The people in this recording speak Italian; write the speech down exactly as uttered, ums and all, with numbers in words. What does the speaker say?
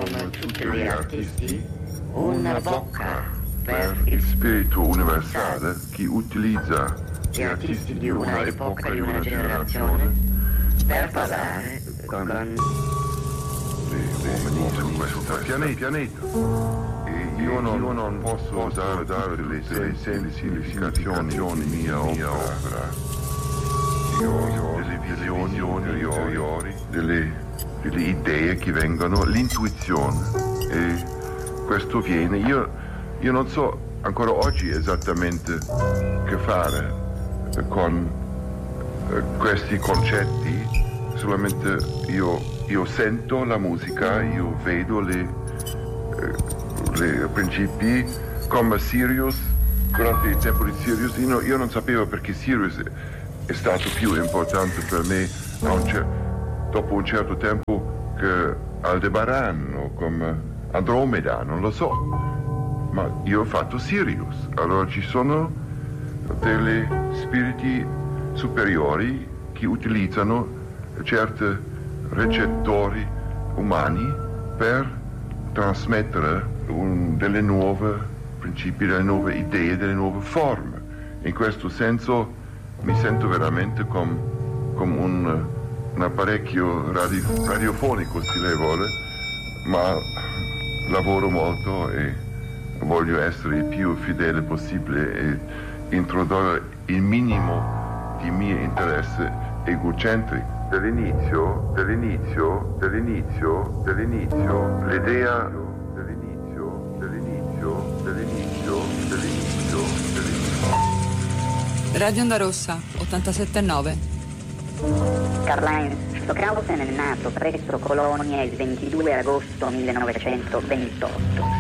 come tutti gli artisti, una bocca per il spirito universale che utilizza gli artisti di una epoca, di una generazione, per parlare con gli uomini su questo pianeta. pianeta. E io non, io non posso dare, dare le significazioni di mia opera. Io ho delle visioni interiori, delle, delle idee che vengono, l'intuizione, e questo viene. Io, io non so ancora oggi esattamente che fare con eh, questi concetti, solamente io, io sento la musica, io vedo le, eh, le principi come Sirius, durante il tempo di Sirius, io, io non sapevo perché Sirius è stato più importante per me a un cer- dopo un certo tempo che Aldebaran o come Andromeda, non lo so, ma io ho fatto Sirius. Allora ci sono degli spiriti superiori che utilizzano certi recettori umani per trasmettere un, delle nuove principi, delle nuove idee, delle nuove forme. In questo senso mi sento veramente come com un, un apparecchio radio, radiofonico, se lei vuole, ma lavoro molto e voglio essere il più fedele possibile e introdurre il minimo di mio interesse egocentrico. Dall'inizio, dall'inizio, dall'inizio, dall'inizio, l'idea dall'inizio, dall'inizio, dall'inizio, dall'inizio, dall'inizio. Radio Onda Rossa, ottantasette e nove. Karl-Heinz Stockhausen è nato presso Colonia il ventidue agosto millenovecentoventotto.